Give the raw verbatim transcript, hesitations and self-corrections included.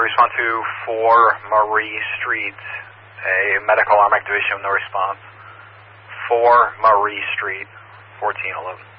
respond to four Marie Street, a medical arm activation with no response. four Marie Street, fourteen eleven.